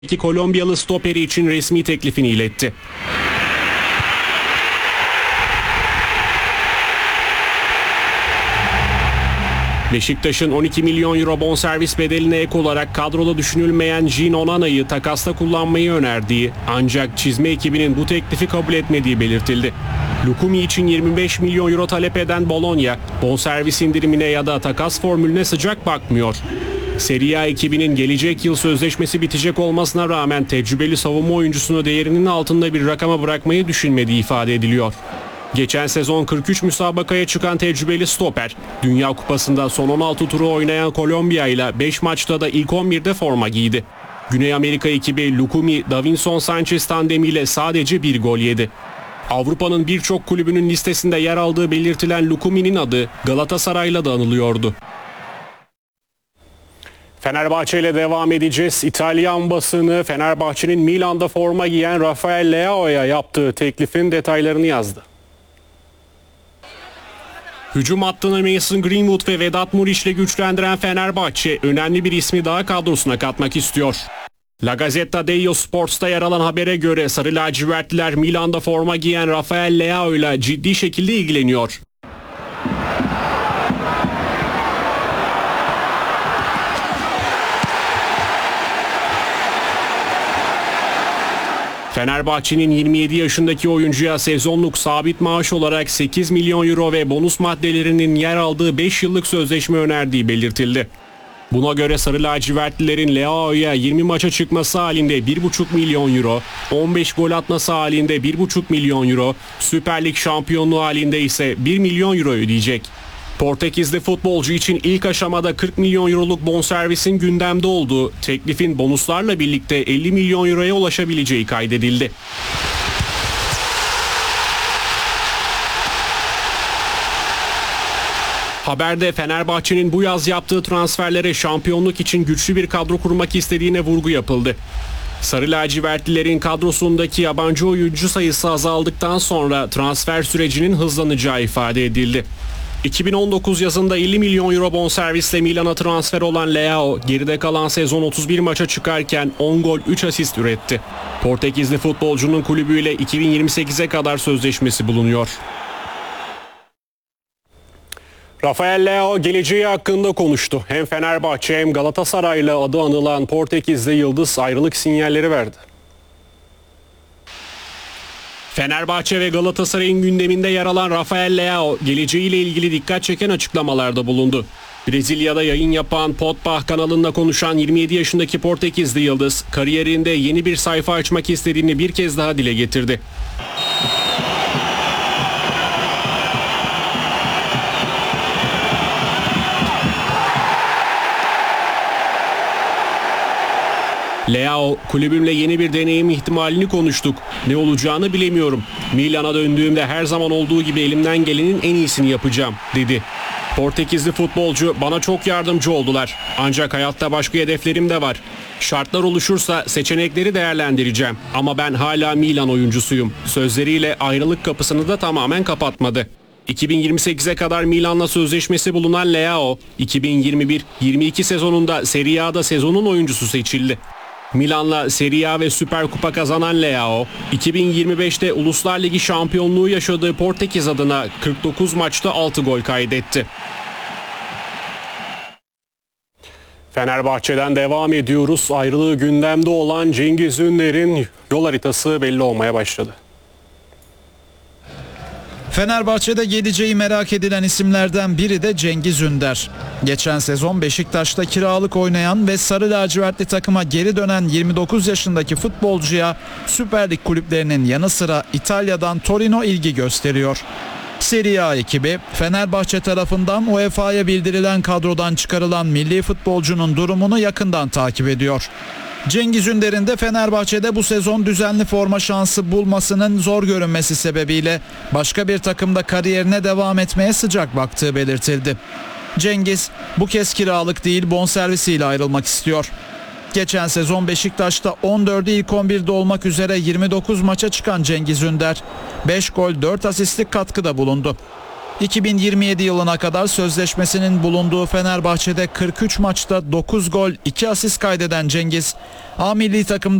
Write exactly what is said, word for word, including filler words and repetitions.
İki Kolombiyalı stoperi için resmi teklifini iletti. Beşiktaş'ın on iki milyon euro bonservis bedeline ek olarak kadroda düşünülmeyen Jean Onana'yı takasta kullanmayı önerdiği ancak çizme ekibinin bu teklifi kabul etmediği belirtildi. Lukumi için yirmi beş milyon euro talep eden Bologna, bonservis indirimine ya da takas formülüne sıcak bakmıyor. Serie A ekibinin gelecek yıl sözleşmesi bitecek olmasına rağmen tecrübeli savunma oyuncusunu değerinin altında bir rakama bırakmayı düşünmediği ifade ediliyor. Geçen sezon kırk üç müsabakaya çıkan tecrübeli stoper, Dünya Kupası'nda son on altı turu oynayan Kolombiya ile beş maçta da ilk on birde forma giydi. Güney Amerika ekibi Lukumi, Davinson Sanchez tandemiyle sadece bir gol yedi. Avrupa'nın birçok kulübünün listesinde yer aldığı belirtilen Lukumi'nin adı Galatasaray'la da anılıyordu. Fenerbahçe ile devam edeceğiz. İtalyan basını Fenerbahçe'nin Milan'da forma giyen Rafael Leao'ya yaptığı teklifin detaylarını yazdı. Hücum hattını Mason Greenwood ve Vedat Muriç ile güçlendiren Fenerbahçe önemli bir ismi daha kadrosuna katmak istiyor. La Gazzetta dello Sport'ta yer alan habere göre Sarı lacivertliler Milan'da forma giyen Rafael Leao ile ciddi şekilde ilgileniyor. Fenerbahçe'nin yirmi yedi yaşındaki oyuncuya sezonluk sabit maaş olarak sekiz milyon euro ve bonus maddelerinin yer aldığı beş yıllık sözleşme önerdiği belirtildi. Buna göre Sarı lacivertlilerin Leao'ya yirmi maça çıkması halinde bir buçuk milyon euro, on beş gol atması halinde bir buçuk milyon euro, Süper Lig şampiyonluğu halinde ise bir milyon euro ödeyecek. Portekizli futbolcu için ilk aşamada kırk milyon euroluk bonservisin gündemde olduğu, teklifin bonuslarla birlikte elli milyon euroya ulaşabileceği kaydedildi. Haberde Fenerbahçe'nin bu yaz yaptığı transferlere şampiyonluk için güçlü bir kadro kurmak istediğine vurgu yapıldı. Sarı lacivertlilerin kadrosundaki yabancı oyuncu sayısı azaldıktan sonra transfer sürecinin hızlanacağı ifade edildi. iki bin on dokuz yazında elli milyon euro bonservisle Milan'a transfer olan Leao, geride kalan sezon otuz bir maça çıkarken on gol üç asist üretti. Portekizli futbolcunun kulübüyle iki bin yirmi sekize kadar sözleşmesi bulunuyor. Rafael Leao geleceği hakkında konuştu. Hem Fenerbahçe hem Galatasaray'la adı anılan Portekizli yıldız ayrılık sinyalleri verdi. Fenerbahçe ve Galatasaray'ın gündeminde yer alan Rafael Leao geleceğiyle ilgili dikkat çeken açıklamalarda bulundu. Brezilya'da yayın yapan Podpah kanalında konuşan yirmi yedi yaşındaki Portekizli yıldız kariyerinde yeni bir sayfa açmak istediğini bir kez daha dile getirdi. Leao, kulübümle yeni bir deneyim ihtimalini konuştuk. Ne olacağını bilemiyorum. Milan'a döndüğümde her zaman olduğu gibi elimden gelenin en iyisini yapacağım, dedi. Portekizli futbolcu, bana çok yardımcı oldular. Ancak hayatta başka hedeflerim de var. Şartlar oluşursa seçenekleri değerlendireceğim. Ama ben hala Milan oyuncusuyum. Sözleriyle ayrılık kapısını da tamamen kapatmadı. iki bin yirmi sekize kadar Milan'la sözleşmesi bulunan Leao, iki bin yirmi bir yirmi iki sezonunda Serie A'da sezonun oyuncusu seçildi. Milan'la Serie A ve Süper Kupa kazanan Leao, iki bin yirmi beşte Uluslar Ligi şampiyonluğu yaşadığı Portekiz adına kırk dokuz maçta altı gol kaydetti. Fenerbahçe'den devam ediyoruz. Ayrılığı gündemde olan Cengiz Ünder'in yol haritası belli olmaya başladı. Fenerbahçe'de geleceği merak edilen isimlerden biri de Cengiz Ünder. Geçen sezon Beşiktaş'ta kiralık oynayan ve sarı lacivertli takıma geri dönen yirmi dokuz yaşındaki futbolcuya Süper Lig kulüplerinin yanı sıra İtalya'dan Torino ilgi gösteriyor. Serie A ekibi Fenerbahçe tarafından U E F A'ya bildirilen kadrodan çıkarılan milli futbolcunun durumunu yakından takip ediyor. Cengiz Ünder'in de Fenerbahçe'de bu sezon düzenli forma şansı bulmasının zor görünmesi sebebiyle başka bir takımda kariyerine devam etmeye sıcak baktığı belirtildi. Cengiz bu kez kiralık değil bonservisiyle ayrılmak istiyor. Geçen sezon Beşiktaş'ta on dördü ilk on birde olmak üzere yirmi dokuz maça çıkan Cengiz Ünder beş gol dört asistlik katkıda bulundu. iki bin yirmi yedi yılına kadar sözleşmesinin bulunduğu Fenerbahçe'de kırk üç maçta dokuz gol, iki asist kaydeden Cengiz, A milli takımda